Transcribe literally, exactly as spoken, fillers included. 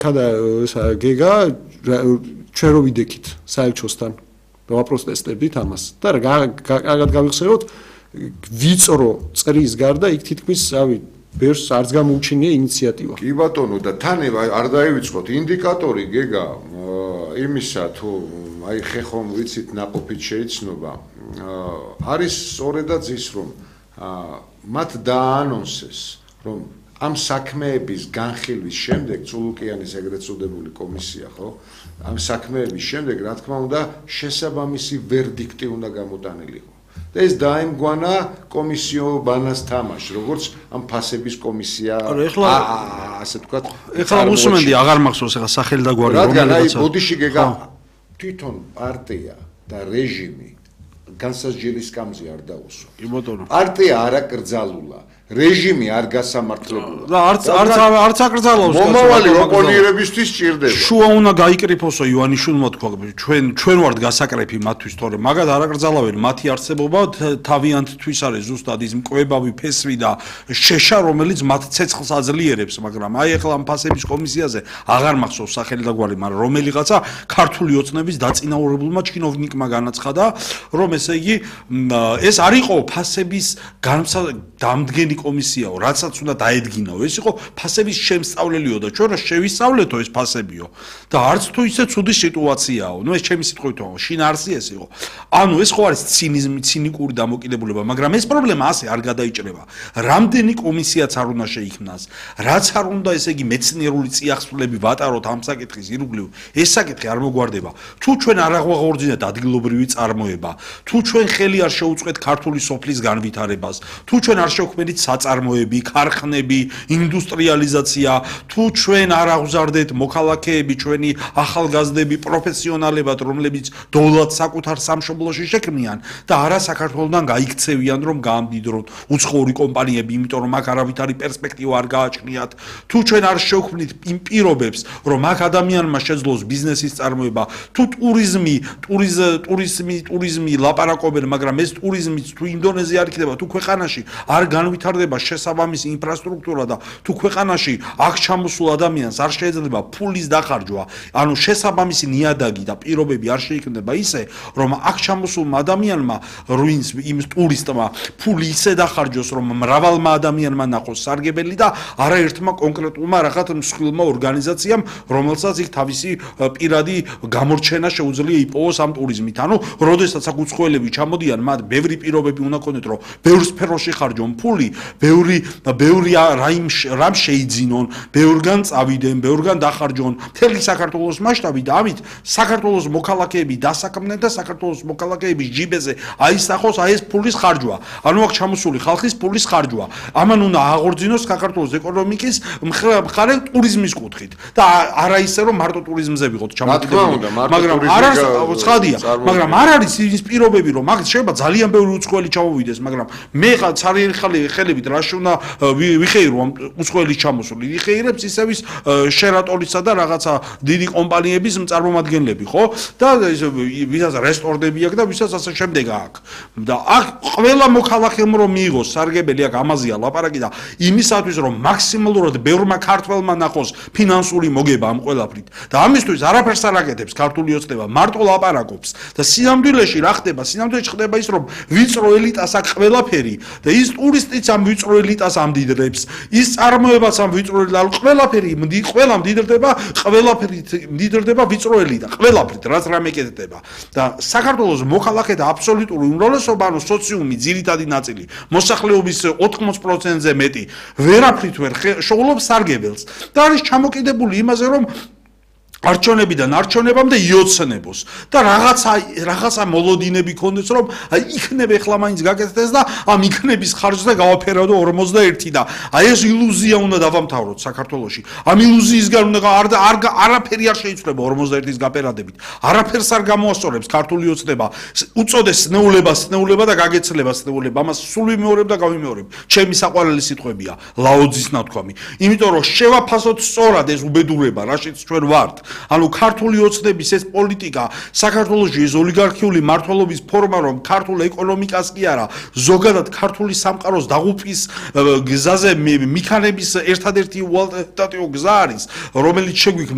когда გეგა ჩვენ რო ვიდექით საელჩოსთან დავაპროტესტებდით ამას და კარგად გავიხსენოთ ვიწრო წრის გარდა იქ თითქმის რავი ბევრს არც გამოუჩინია ინიციატივა. კი ბატონო და თან არ დაივიწყოთ ინდიკატორი გეგა იმისა თუ აი ხეხომ ვიცით ნაყოფით შეიცნობა არის სწორედაც ის რომ მათ დაანონსეს რომ ამ საქმეების განხილვის შემდეგ წულუკიანის ეგრეთ წოდებული კომისია ხო ამ საქმეების შემდეგ რა თქმა უნდა შესაბამისი ვერდიქტი უნდა გამოტანილიყო. და ეს დაემგვანა კომისიო ბანას თამაშ, როგორც ამ ფასების კომისია ასე ვთქვათ. ეხლა უსმენდი აღარ მახსოვს ეხლა სახელი და გვარი რადგან აი ბოდიში გეგა თვითონ პარტია და რეჟიმი განსაზღვრების კამზე არ დაუსვა. კი ბატონო. პარტია არ აკრძალულა, რეჟიმი არ გასამართლებულა. და არც არც არც აკრძალავს მომავალი ოპონირებისთვის ჭირდება. შუა უნდა გაიკრიფოსო ივანიშვილმა თქვა ჩვენ ჩვენ ვართ გასაკრეფი მათთვის თორე მაგათ არ აკრძალავენ მათი არსებობა თავიანთთვის არის ზუსტად ის მკვებავი ფესვი და შეშა რომელიც მათ ცეცხლს აძლიერებს მაგრამ აი ახლა ამ ფასების კომისიაზე აღარ მახსოვს სახელი და გვარი მაგრამ რომელიღაცა ქართული ოცნების დაწინაურებულმა ჩინოვნიკმა განაცხადა რომ ესე იგი ეს არ იყო ფასების დამდგენი კომისიაო, რაცაც უნდა დაედგინაო, ეს იყო ფასების შემსწავლელიო და ჩვენ რა შევისწავლეთო ეს ფასებიო და არც თუ ისე ცუდი სიტუაციაო. ნუ ეს ჩემი სიტყვითო, შინაარსი ეს იყო. ანუ ეს ხო არის ცინიზმი, ცინიკური დამოკიდებულება, მაგრამ ეს პრობლემა ასე არ გადაიჭრება. რამდენი კომისიაც არ უნდა შეიქმნას, რაც არ უნდა ესე იგი მეცნიერული წიაღსვლები ვატაროთ ამ საკითხის ირგვლივ, ეს საკითხი არ მოგვარდება. თუ ჩვენ არ აღვაღორძინებთ ადგილობრივი წარმოება, თუ ჩვენ ხელი არ შეუწყეთ ქართული სოფლის განვითარებას, თუ ჩვენ არ შევქმნით საწარმოები, ქარხნები, ინდუსტრიალიზაცია, თუ ჩვენ არ აღზარდეთ მოქალაქეები, ჩვენი ახალგაზრდები, პროფესიონალებად, რომლებიც დოვლად საკუთარ სამშობლოში შექმნიან და არა საქართველოსთან გაიქცევიან, რომ გაამდიდრონ უცხოური კომპანიები, იმიტომ რომ აქ არავითარი პერსპექტივა არ გააჩნიათ. თუ ჩვენ არ შევქმნით იმ პირობებს, რომ აქ ადამიანმა შეძლოს ბიზნესის წარმოება, თუ ტურიზმი, ტურიზმი, ტურიზმი ლაპარაკობენ, მაგრამ ეს ტურიზმიც თუ ინდონეზია არ იქნება, თუ ქვეყანაში არ განვითარდება შესაბამისი ინფრასტრუქტურა და თუ ქვეყანაში აქ ჩამოსულ ადამიანს არ შეიძლება ფულის დახარჯვა, ანუ შესაბამისი ნიადაგი და პირობები არ შეიქმნება ისე, რომ აქ ჩამოსულ ადამიანმა რუინს იმ ტურისტმა ფული ისე დახარჯოს, რომ მრავალმა ადამიანმა ნახოს სარგებელი და არაერთმა კონკრეტულმა რაღაც მსხვილმა ორგანიზაციამ, რომელსაც იქ თავისი პირადი გამორჩენა შეუძლია იპოვოს ამ ტურიზმით. ანუ, როდესაც აქ უცხოელები ჩამოდიან, მათ ბევრი პირობები უნდა ქონდეთ, რომ ბევრ სფეროში ხარჯონ ფული, ბევრი ბევრი რამ შეიძინონ, ბევრგან წავიდნენ, ბევრგან დახარჯონ, მთელი საქართველოს მასშტაბით და ამით საქართველოს მოქალაქეები დასაქმდნენ და საქართველოს მოქალაქეების ჯიბეზე აისახოს აი ეს ფულის ხარჯვა. ანუ აქ ჩამოსული ხალხის ფულის ხარჯვა. ამან უნდა აღორძინოს საქართველოს ეკონომიკის მხარე ტურიზმის კუთხით და არა ისე რომ მარტო ტურიზმზე ვიყოთ ჩამოყალიბებული, მაგრამ არ არის ცხადია, მაგრამ არ არის ის პირობები, რომ აქ შეიძლება ძალიან ბევრი უცხოელი ჩამოვიდეს, მაგრამ მე ხა ცარიელი ხელებით რაში უნდა ვიხეირო ამ უცხოელის ჩამოსული ვიხეირებს ისევის შერატონისა და რაღაცა დიდი კომპანიების წარმომადგენლები ხო და ვისაც რესტორნები აქვს და ვისაც ასე შემდეგ აქვს და აქ ყველა მოქალაქემ რომ მიიღოს სარგებელი აქ ამაზეა ლაპარაკი და იმისათვის რომ მაქსიმალურად ბევრმა ქართველმა ნახოს ფინანსური მოგება ამ ყველაფრით და ამისთვის არაფერს არ აკეთებს ქართული ოცნება მარტო ლაპარაკობს და სინამდვილეში რა ხდება სინამდვილეში ხდება ის რომ ვიწრო ელიტას აქ ყველაფერი და ის ტურისტიც ამ ვიწრო ელიტას ამდიდრებს ის წარმოებაც ამ ვიწრო ელიტას ყველაფერი ყველა მდიდრდება ყველაფერი მდიდრდება ვიწრო ელიტა ყველაფრით რაც რამე კეთდება და საქართველოს მოქალაქეთა აბსოლუტური უმრავლესობა ანუ სოციუმი ძირითადი ნაწილი მოსახლეობის ოთხმოც პროცენტზე მეტი ვერაფრით ვერ შეულობს სარგებელს და არის ჩამოკიდებული იმაზე რომ არჩევნებიდან არჩევნებამდე იოცნებოს და რაღაცა რაღაცა მოლოდინები ქონდეს რომ აი იქნებ ახლა მაინც გაკეთდეს და ამ იქნების ხარჯზე გავაფერავდო ორმოცდაერთი და აი ეს ილუზია უნდა დავამთავროთ საქართველოში ამ ილუზიისგან უნდა არ არაფერი არ შეიცვლება ორმოცდაერთის გაფერადებით არაფერს არ გამოასწორებს ქართული ოცნება უწოდეს სნეულება სნეულება და გაგეცლება სნეულება ამას სულ ვიმეორებ და გავიმეორებ ჩემი საყვარელი სიტყვებია ლაოძის ნათქვამი იმიტომ რომ შევაფასოთ სწორად ეს უბედურება რაშიც ჩვენ ვართ ანუ ქართული ოცნების ეს პოლიტიკა საქართველოში ეს ოლიგარქიული მმართველობის ფორმა რომ ქართულ ეკონომიკას კი არა ზოგადად ქართული სამყაროს დაღუპვის გზაზე მიქანების ერთადერთი უალტერნატივო გზა არის რომელიც შეგვიქმნა